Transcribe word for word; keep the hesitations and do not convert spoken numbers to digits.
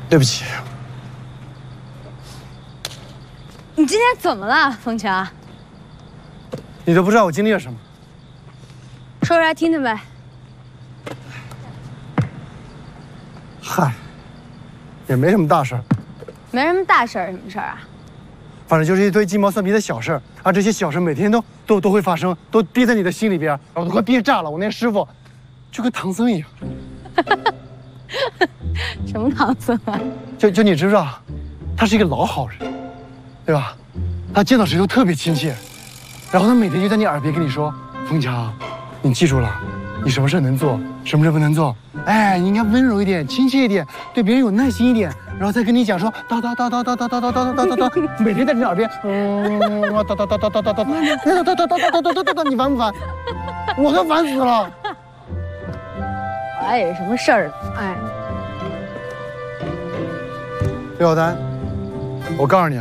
对不起。 你今天怎么了，枫桥？ 你都不知道我经历了什么。 说出来听听呗。 嗨，也没什么大事儿。 没什么大事儿，什么事儿啊？ 反正就是一堆鸡毛蒜皮的小事儿，而这些小事每天都都都会发生，都憋在你的心里边，我都快憋炸了。我那师傅就跟唐僧一样。 什么唐僧啊？ 就就你知不知道，他是一个老好人，对吧？他见到谁都特别亲切，然后他每天就在你耳边跟你说：“枫桥，你记住了，你什么事能做，什么事不能做。哎，你应该温柔一点，亲切一点，对别人有耐心一点。”然后再跟你讲说哒哒哒哒哒哒哒哒哒哒哒哒，每天在你耳边，嗯，哒哒哒哒哒哒哒哒哒哒哒哒哒哒哒哒，你烦不烦？我都烦死了。 我还以为什么事儿呢？哎， 刘小丹，我告诉你。